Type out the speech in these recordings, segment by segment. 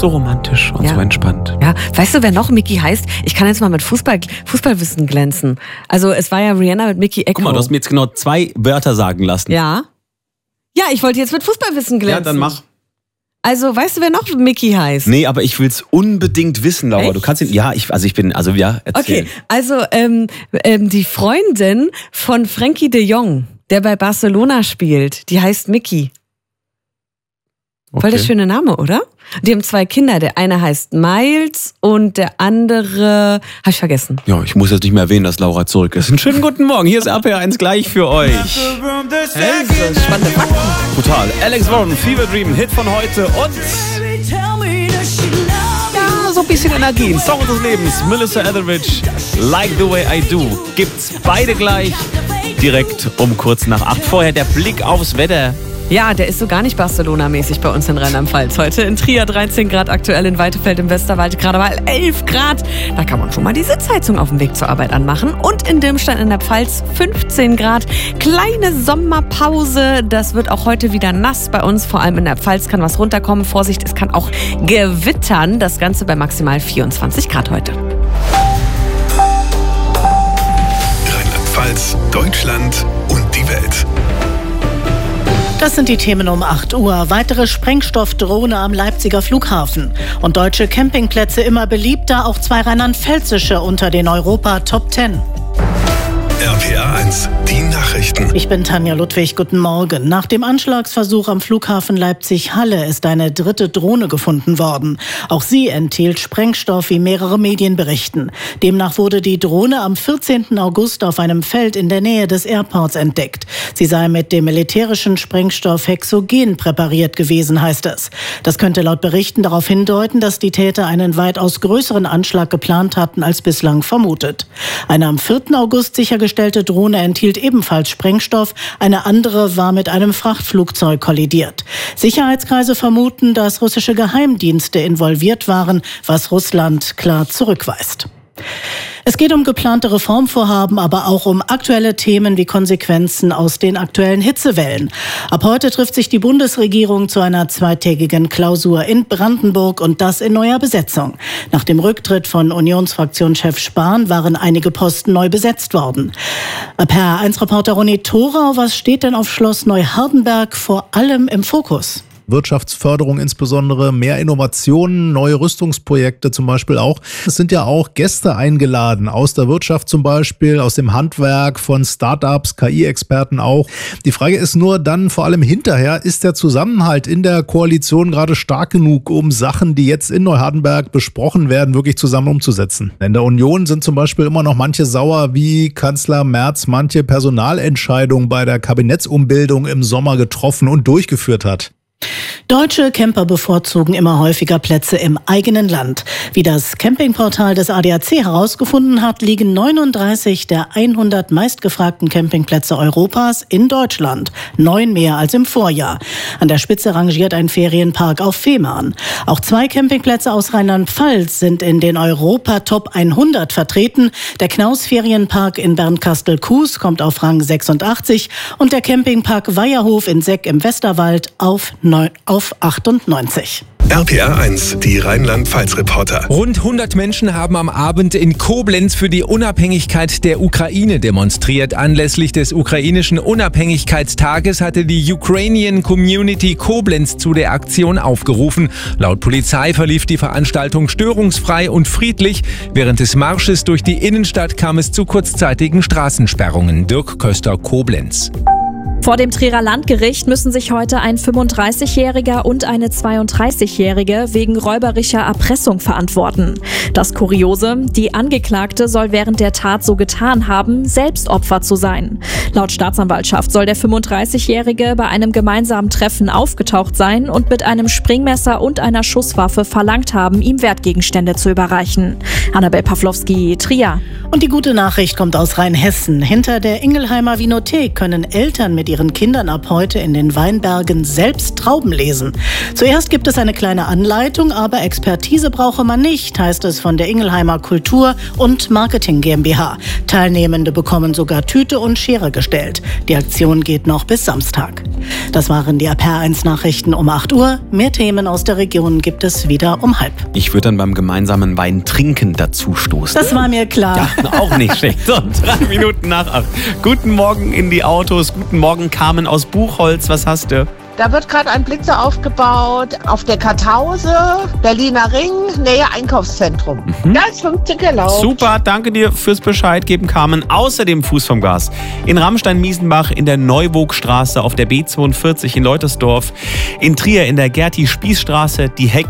So romantisch und so entspannt. Ja, weißt du, wer noch Mickey heißt? Ich kann jetzt mal mit Fußballwissen glänzen. Also es war ja Rihanna mit Mickey Echo. Guck mal, du hast mir jetzt genau 2 Wörter sagen lassen. Ja. Ja, ich wollte jetzt mit Fußballwissen glänzen. Ja, dann mach. Also, weißt du, wer noch Mickey heißt? Nee, aber ich will's unbedingt wissen, Laura. Echt? Du kannst ihn, erzähl. Okay, also die Freundin von Frankie de Jong, der bei Barcelona spielt, die heißt Mickey. Voll der schöne Name, oder? Die haben 2 Kinder. Der eine heißt Miles und der andere habe ich vergessen. Ja, ich muss jetzt nicht mehr erwähnen, dass Laura zurück ist. Einen schönen guten Morgen. Hier ist RPR1 gleich für euch. Spannende Fakten. Brutal. Alex Warren, Fever Dream, Hit von heute und ja, so ein bisschen Energie. Song des Lebens. Melissa Etheridge, Like the Way I Do. Gibt's beide gleich direkt um kurz nach 8. Vorher der Blick aufs Wetter. Ja, der ist so gar nicht Barcelona-mäßig bei uns in Rheinland-Pfalz. Heute in Trier 13 Grad, aktuell in Weitefeld im Westerwald gerade mal 11 Grad. Da kann man schon mal die Sitzheizung auf dem Weg zur Arbeit anmachen. Und in Dirmstein in der Pfalz 15 Grad. Kleine Sommerpause. Das wird auch heute wieder nass bei uns. Vor allem in der Pfalz kann was runterkommen. Vorsicht, es kann auch gewittern. Das Ganze bei maximal 24 Grad heute. Rheinland-Pfalz, Deutschland und die Welt. Das sind die Themen um 8 Uhr. Weitere Sprengstoffdrohne am Leipziger Flughafen. Und deutsche Campingplätze immer beliebter, auch 2 rheinland-pfälzische unter den Europa-Top 10. RPR1, die Nachrichten. Ich bin Tanja Ludwig, guten Morgen. Nach dem Anschlagsversuch am Flughafen Leipzig-Halle ist eine 3. Drohne gefunden worden. Auch sie enthielt Sprengstoff, wie mehrere Medien berichten. Demnach wurde die Drohne am 14. August auf einem Feld in der Nähe des Airports entdeckt. Sie sei mit dem militärischen Sprengstoff Hexogen präpariert gewesen, heißt es. Das könnte laut Berichten darauf hindeuten, dass die Täter einen weitaus größeren Anschlag geplant hatten als bislang vermutet. Eine am 4. August sichergestellte Drohne enthielt ebenfalls Sprengstoff. Eine andere war mit einem Frachtflugzeug kollidiert. Sicherheitskreise vermuten, dass russische Geheimdienste involviert waren, was Russland klar zurückweist. Es geht um geplante Reformvorhaben, aber auch um aktuelle Themen wie Konsequenzen aus den aktuellen Hitzewellen. Ab heute trifft sich die Bundesregierung zu einer 2-tägigen Klausur in Brandenburg und das in neuer Besetzung. Nach dem Rücktritt von Unionsfraktionschef Spahn waren einige Posten neu besetzt worden. RPR1-Reporter Ronny Thorau, was steht denn auf Schloss Neuhardenberg vor allem im Fokus? Wirtschaftsförderung insbesondere, mehr Innovationen, neue Rüstungsprojekte zum Beispiel auch. Es sind ja auch Gäste eingeladen, aus der Wirtschaft zum Beispiel, aus dem Handwerk, von Startups, KI-Experten auch. Die Frage ist nur dann vor allem hinterher, ist der Zusammenhalt in der Koalition gerade stark genug, um Sachen, die jetzt in Neuhardenberg besprochen werden, wirklich zusammen umzusetzen? In der Union sind zum Beispiel immer noch manche sauer, wie Kanzler Merz manche Personalentscheidungen bei der Kabinettsumbildung im Sommer getroffen und durchgeführt hat. Deutsche Camper bevorzugen immer häufiger Plätze im eigenen Land. Wie das Campingportal des ADAC herausgefunden hat, liegen 39 der 100 meistgefragten Campingplätze Europas in Deutschland. 9 mehr als im Vorjahr. An der Spitze rangiert ein Ferienpark auf Fehmarn. Auch 2 Campingplätze aus Rheinland-Pfalz sind in den Europa-Top 100 vertreten. Der Knaus-Ferienpark in Bernkastel-Kues kommt auf Rang 86 und der Campingpark Weiherhof in Seck im Westerwald auf 98. RPR1, die Rheinland-Pfalz-Reporter. Rund 100 Menschen haben am Abend in Koblenz für die Unabhängigkeit der Ukraine demonstriert. Anlässlich des ukrainischen Unabhängigkeitstages hatte die Ukrainian Community Koblenz zu der Aktion aufgerufen. Laut Polizei verlief die Veranstaltung störungsfrei und friedlich. Während des Marsches durch die Innenstadt kam es zu kurzzeitigen Straßensperrungen. Dirk Köster, Koblenz. Vor dem Trierer Landgericht müssen sich heute ein 35-Jähriger und eine 32-Jährige wegen räuberischer Erpressung verantworten. Das Kuriose, die Angeklagte soll während der Tat so getan haben, selbst Opfer zu sein. Laut Staatsanwaltschaft soll der 35-Jährige bei einem gemeinsamen Treffen aufgetaucht sein und mit einem Springmesser und einer Schusswaffe verlangt haben, ihm Wertgegenstände zu überreichen. Annabel Pawlowski, Trier. Und die gute Nachricht kommt aus Rheinhessen. Hinter der Ingelheimer Winothek können Eltern mit ihren Kindern ab heute in den Weinbergen selbst Trauben lesen. Zuerst gibt es eine kleine Anleitung, aber Expertise brauche man nicht, heißt es von der Ingelheimer Kultur- und Marketing GmbH. Teilnehmende bekommen sogar Tüte und Schere gestellt. Die Aktion geht noch bis Samstag. Das waren die RPR1 Nachrichten um 8 Uhr. Mehr Themen aus der Region gibt es wieder um 12:30. Ich würde dann beim gemeinsamen Wein trinken dazu stoßen. Das war mir klar. Ja, auch nicht schlecht. So, 3 Minuten nach 8. Guten Morgen in die Autos. Guten Morgen, Carmen aus Buchholz. Was hast du? Da wird gerade ein Blitzer aufgebaut auf der Kartause, Berliner Ring, Nähe Einkaufszentrum. Da ist 50 erlaubt. Super, danke dir fürs Bescheid geben, Carmen. Außerdem Fuß vom Gas. In Ramstein-Miesenbach, in der Neuburgstraße, auf der B42 in Leutersdorf, in Trier in der Gerti-Spieß-Straße,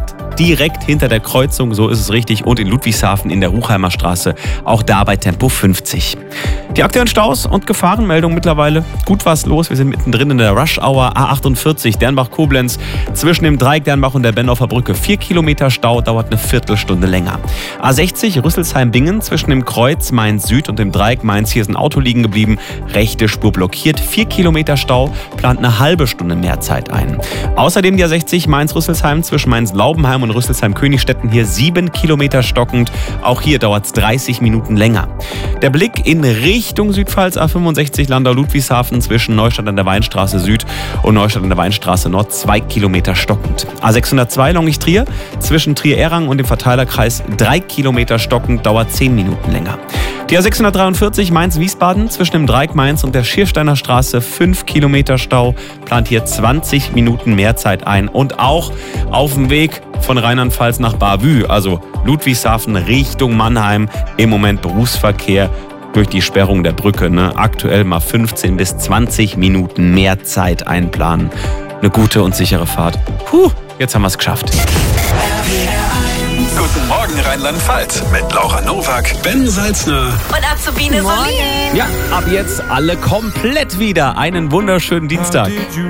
direkt hinter der Kreuzung, so ist es richtig, und in Ludwigshafen in der Ruchheimer Straße, auch da bei Tempo 50. Die aktuellen Staus und Gefahrenmeldungen mittlerweile. Gut was los, wir sind mittendrin in der Rush-Hour. A48 Dernbach-Koblenz zwischen dem Dreieck Dernbach und der Bendorfer Brücke. 4 Kilometer Stau, dauert eine Viertelstunde länger. A60 Rüsselsheim-Bingen zwischen dem Kreuz Mainz-Süd und dem Dreieck Mainz. Hier ist ein Auto liegen geblieben, rechte Spur blockiert. 4 Kilometer Stau, plant eine halbe Stunde mehr Zeit ein. Außerdem die A60 Mainz-Rüsselsheim zwischen Mainz-Laubenheim und Rüsselsheim-Königstetten, hier 7 Kilometer stockend. Auch hier dauert es 30 Minuten länger. Der Blick in Richtung Südpfalz, A65 Landau-Ludwigshafen zwischen Neustadt an der Weinstraße Süd und Neustadt an der Weinstraße Nord, 2 Kilometer stockend. A602 Longich-Trier zwischen Trier-Errang und dem Verteilerkreis 3 Kilometer stockend, dauert 10 Minuten länger. Die A643 Mainz-Wiesbaden zwischen dem Dreieck Mainz und der Schiersteiner Straße, 5 Kilometer Stau, plant hier 20 Minuten mehr Zeit ein. Und auch auf dem Weg von Rheinland-Pfalz nach Bavü, also Ludwigshafen Richtung Mannheim, im Moment Berufsverkehr durch die Sperrung der Brücke. Aktuell mal 15 bis 20 Minuten mehr Zeit einplanen. Eine gute und sichere Fahrt. Jetzt haben wir es geschafft. Guten Morgen Rheinland-Pfalz mit Laura Nowak, Ben Salzner Und Azubine Solin. Ja, ab jetzt alle komplett wieder. Einen wunderschönen Dienstag.